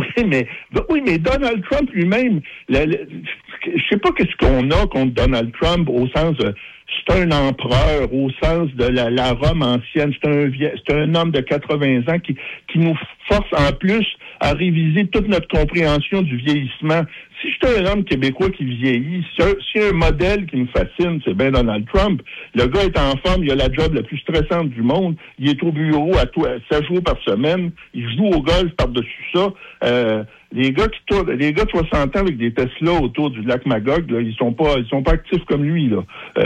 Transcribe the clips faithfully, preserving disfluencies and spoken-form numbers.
mais oui, mais Donald Trump lui-même, le, le, je sais pas qu'est-ce qu'on a contre Donald Trump au sens de c'est un empereur, au sens de la, la Rome ancienne. C'est un vie, c'est un homme de quatre-vingts ans qui, qui nous force en plus à réviser toute notre compréhension du vieillissement. Si je suis un homme québécois qui vieillit, si un, si un modèle qui me fascine, c'est bien Donald Trump. Le gars est en forme, il a la job la plus stressante du monde. Il est au bureau à seize jours par semaine. Il joue au golf par-dessus ça. Euh, les gars qui tournent, les gars de soixante ans avec des Tesla autour du lac Magog, là, ils sont pas, ils sont pas actifs comme lui, là.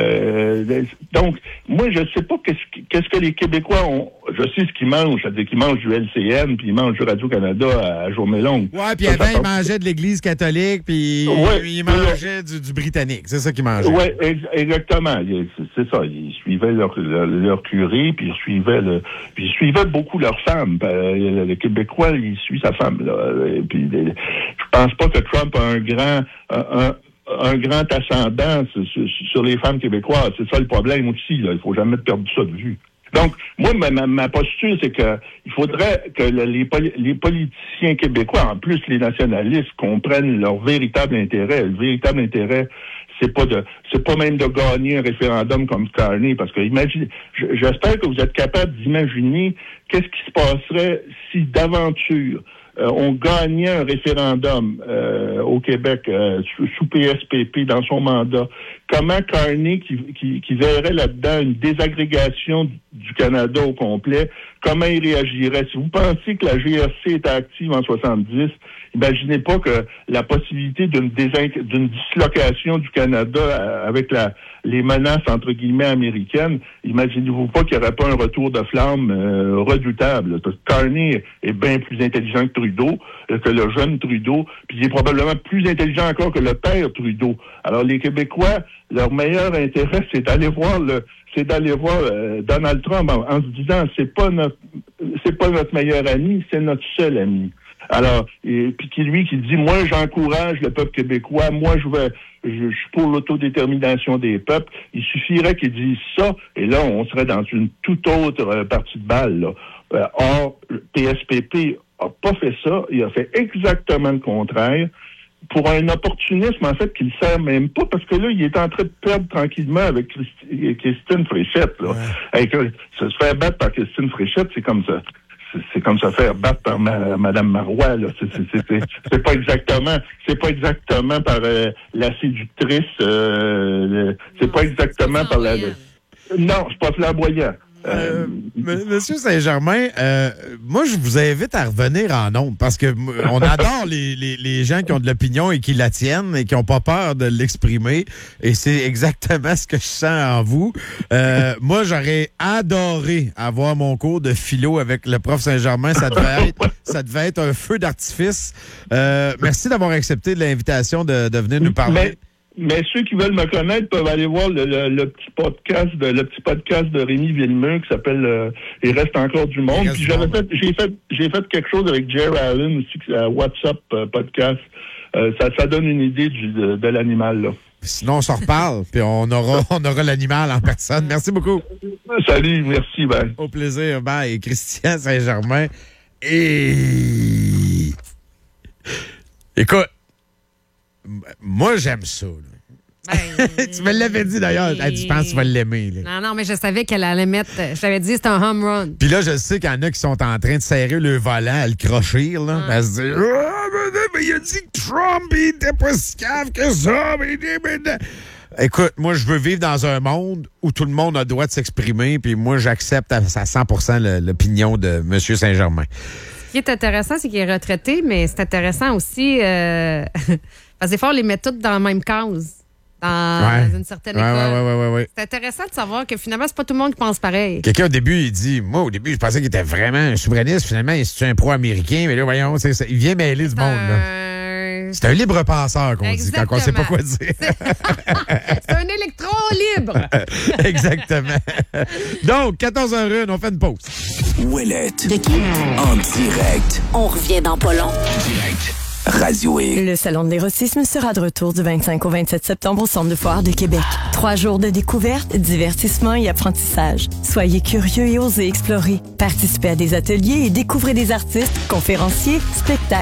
Euh, donc, moi, je sais pas qu'est-ce, qu'est-ce que les Québécois ont. Je sais ce qu'ils mangent, c'est-à-dire qu'ils mangent du L C N, puis ils mangent du Radio-Canada à, à journée longue. Ouais, puis avant, ils mangeaient de l'Église catholique, puis ouais, ils mangeaient du, du britannique. C'est ça qu'ils mangeaient. Ouais, ex- exactement. C'est, c'est ça. Ils suivaient leur, leur, leur curé, puis ils suivaient le, puis ils suivaient beaucoup leur femme. Le, le Québécois, il suit sa femme, là. Et puis, je pense pas que Trump a un grand, un, un grand ascendant sur, sur, sur les femmes québécoises. C'est ça le problème aussi, là. Il faut jamais perdre ça de vue. Donc, moi, ma, ma, ma posture, c'est que il faudrait que le, les, les politiciens québécois, en plus les nationalistes, comprennent leur véritable intérêt. Le véritable intérêt, c'est pas de, c'est pas même de gagner un référendum comme Carney, parce que imagine, j'espère que vous êtes capable d'imaginer qu'est-ce qui se passerait si d'aventure Euh, on gagnait un référendum euh, au Québec euh, sous, sous P S P P dans son mandat. Comment Carney, qui, qui, qui verrait là-dedans une désagrégation du Canada au complet, comment il réagirait? Si vous pensez que la G R C était active en soixante-dix, imaginez pas que la possibilité d'une, désin- d'une dislocation du Canada avec la, les menaces entre guillemets américaines, imaginez-vous pas qu'il n'y aurait pas un retour de flamme euh, redoutable. Carney est bien plus intelligent que Trudeau, euh, que le jeune Trudeau, puis il est probablement plus intelligent encore que le père Trudeau. Alors les Québécois, leur meilleur intérêt, c'est d'aller voir le, c'est d'aller voir euh, Donald Trump en, en se disant c'est pas notre, c'est pas notre meilleur ami, c'est notre seul ami. Alors, et puis qui lui qui dit moi j'encourage le peuple québécois, moi je vais, je, je suis pour l'autodétermination des peuples. Il suffirait qu'il dise ça et là on serait dans une toute autre euh, partie de balle. Là. Euh, or, P S P P a pas fait ça, il a fait exactement le contraire. Pour un opportunisme, en fait, qu'il ne sert même pas, parce que là, il est en train de perdre tranquillement avec Christi- Christine Fréchette. Là. Ouais. Et que, se faire battre par Christine Fréchette, c'est comme ça. C'est, c'est comme se faire battre par ma, Madame Marois. Là. C'est, c'est, c'est, c'est, c'est pas exactement, c'est pas exactement par euh, la séductrice. Euh, le, c'est non, pas exactement c'est par la. Le, non, c'est pas flamboyant. Euh, M- Monsieur Saint-Germain, euh, moi, je vous invite à revenir en ondes parce que m- on adore les, les, les gens qui ont de l'opinion et qui la tiennent et qui n'ont pas peur de l'exprimer. Et c'est exactement ce que je sens en vous. Euh, moi, j'aurais adoré avoir mon cours de philo avec le prof Saint-Germain. Ça devait être, ça devait être un feu d'artifice. Euh, merci d'avoir accepté l'invitation de, de venir nous parler. Mais... Mais ceux qui veulent me connaître peuvent aller voir le, le, le petit podcast de le petit podcast de Rémi Villemeux qui s'appelle euh, Il reste encore du monde. Puis j'avais fait j'ai fait j'ai fait quelque chose avec Jerry Allen aussi, à WhatsApp euh, podcast. Euh, ça ça donne une idée du, de, de l'animal là. Sinon on s'en reparle puis on aura on aura l'animal en personne. Merci beaucoup. Salut, merci, bye. Au plaisir, bye. Christian Saint-Germain. Et écoute. Moi, j'aime ça. Ben, tu me l'avais dit d'ailleurs. Elle dit, je pense que tu vas l'aimer. Là. Non, non, mais je savais qu'elle allait mettre. Je t'avais dit, c'est un home run. Puis là, je sais qu'il y en a qui sont en train de serrer le volant, à le crochir. Là. Ah. Elle se dit, oh, mais il a dit que Trump, il était pas si cave que ça. Mais, mais, mais... Écoute, moi, je veux vivre dans un monde où tout le monde a le droit de s'exprimer. Puis moi, j'accepte à cent pour cent le, l'opinion de M. Saint-Germain. Ce qui est intéressant, c'est qu'il est retraité, mais c'est intéressant aussi. Euh... Parce que des fois, on les met toutes dans la même case, dans ouais. une certaine ouais, école. Ouais, ouais, ouais, ouais. C'est intéressant de savoir que finalement, c'est pas tout le monde qui pense pareil. Quelqu'un, au début, il dit, moi, au début, je pensais qu'il était vraiment un souverainiste. Finalement, c'est un pro-américain. Mais là, voyons, c'est, c'est, il vient mêler du monde. Là. C'est un libre penseur qu'on Exactement. dit quand on sait pas quoi dire. C'est, c'est un électron libre. Exactement. Donc, quatorze heures une, on fait une pause. Ouellette. De qui? En direct. On revient dans pas long. En direct. Radio E. Le Salon de l'érotisme sera de retour du vingt-cinq au vingt-sept septembre au Centre de foire de Québec. Trois jours de découverte, divertissement et apprentissage. Soyez curieux et osez explorer. Participez à des ateliers et découvrez des artistes, conférenciers, spectacles